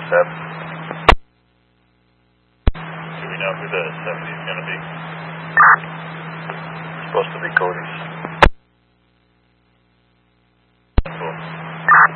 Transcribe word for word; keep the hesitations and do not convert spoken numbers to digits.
seven. Do we know who the seventy is going to be? It's supposed to be Cody's.